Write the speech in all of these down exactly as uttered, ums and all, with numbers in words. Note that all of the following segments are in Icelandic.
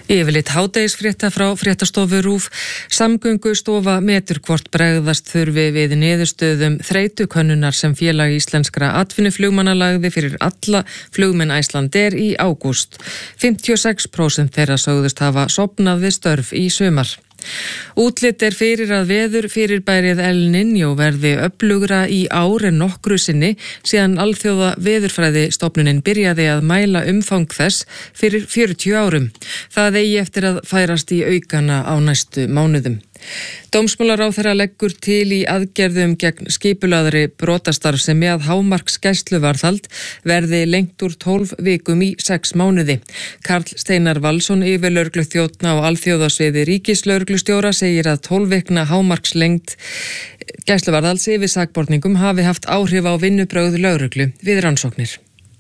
Yfirleitt hádegisfrétta frá fréttastofu RÚV. Samgöngustofa metur hvort bregðast þurfi við niðurstöðum þreytukönnunar sem félag íslenskra atvinnuflugmanna lagði fyrir alla flugmenn Icelandair í ágúst. fimmtíu og sex prósent þeirra sögðust hafa sofnað við störf í sumar. Útlit er fyrir að veður fyrirbærið El Niño verði öflugra í ár en nokkru sinni síðan alþjóða veðurfræðistofnunin byrjaði að mæla umfang þess fyrir fjörutíu árum. Það eigi eftir að færast í aukana á næstu mánuðum. Dómsmálaráðherra leggur til í aðgerðum gegn skipulagðri brotastarfsemi að hámarks gæsluvarðhald verði lengt úr tólf vikum í sex mánuði. Karl Steinar Valsson, yfirlögregluþjónn á alþjóðasviði ríkislögreglustjóra, segir að tólf vikna hámarks lengt gæsluvarðhalds yfir sakborningum hafi haft áhrif á vinnubrögð lögreglu við rannsóknir.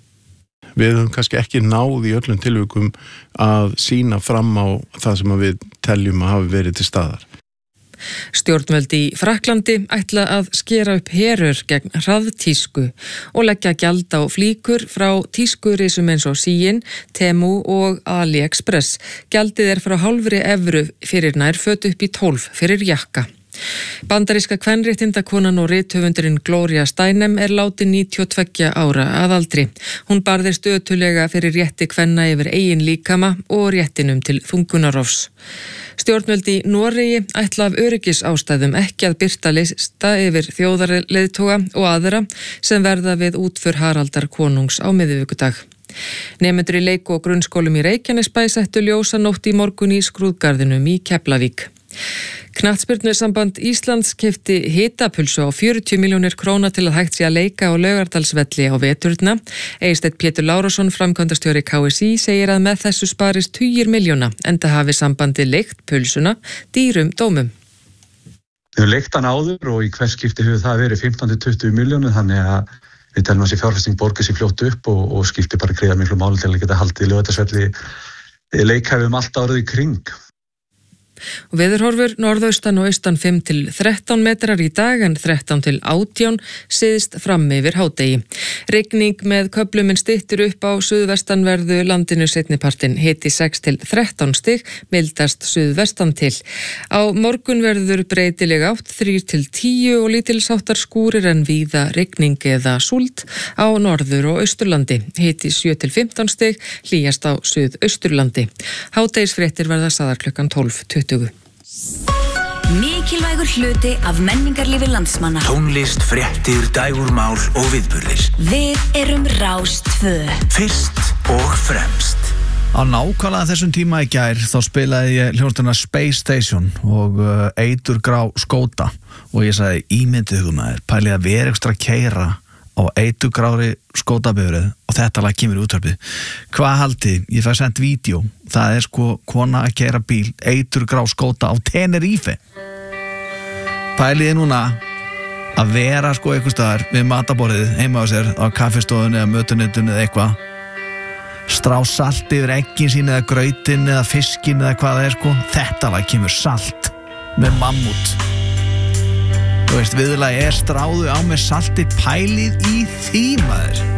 Við höfum kannski ekki náð í öllum tilvikum að sýna fram á það sem við teljum að hafi verið til staðar. Stjórnvöld í Frakklandi ætla að skera upp herör gegn hraðtísku og leggja gjald á flíkur frá tískurisum eins og Shein, Temu og AliExpress. Gjaldið er frá hálfri evru fyrir nærföt upp í tólf fyrir jakka. Bandaríska kvenréttindakonan og rithöfundurinn Gloria Steinem er látin níutíu og tveggja ára að aldri. Hún barðist ötulega fyrir rétti kvenna yfir eigin líkama og réttinum til þungunarofs. Stjórnvöld í Noregi ætla af öryggisástæðum ekki að birta lista yfir þjóðarleiðtoga og aðra sem verða við útför Haraldar konungs á miðvikudag. Nemendur í leik- og grunnskólum í Reykjanesbæ settu ljósanótt í morgun í skrúðgarðinum í Keflavík. Knattspyrnusamband Íslands keypti hitapulsu á fjörutíu milljónir króna til að hægt sé að leika á Laugardalsvelli á veturna. Eysteinn Pétur Lárusson, framkvæmdastjóri K S í, segir að með þessu sparist tugir milljóna, enda hafi sambandið leigt pulsuna dýrum dómum. Við höfum leigt hann áður og í hvers skipti hefur það verið fimmtán til tuttugu milljónir, þannig að við telum að þessi fjárfesting borgið sér fljótt upp og, og skipti bara greiða miklu máli til að geta haldið Laugardalsvelli leikhæfum allt árið í kring. Og veðurhorfur norðaustan og austan fimm til þrettán metrar í dag en þrettán til átján syðst fram yfir hádegi. Rigning með köflum en styttir upp á suðvestanverðu landinu seinnipartinn, hiti sex til þrettán stig, mildast suðvestan til. Á morgun verður breytileg átt þrír til tíu og lítilsháttar skúrir en víða rigning eða súld á norður og austurlandi. Hiti sjö til fimmtán stig, hlýjast á suðausturlandi. Hádegisfréttir verða sagðar klukkan tólf tuttugu. Mikilvægur hluti af menningarlífi landsmanna. Tónlist, fréttir, dægurmál og viðburðir. Við erum Rás tvö. Fyrst og fremst. Á nákvæmlega þessum tíma í gær þá spilaði ég hljómsveitina Space Station og uh, eiturgrá skóta og ég sagði ímyndið hugum að pælið að vera ekstra keira á eiturgrári skótabifrið og þetta lag kemur í útvarpið. Hvað haldið? Ég fæ sent vídeo. Það er sko kona að keyra bíl, eiturgrá skóta á Tenerife. Pæliði núna að vera sko einhvers staðar við mataborðið heima á sér á kaffistofunni eða mötuneytunni eða eitthvað. Strá salt yfir eggin sín eða grautin eða fiskin eða hvað það er sko. Þetta lag kemur salt með mammút. Þú veist, viðlagi er stráðu á með salti, pælið í því maður.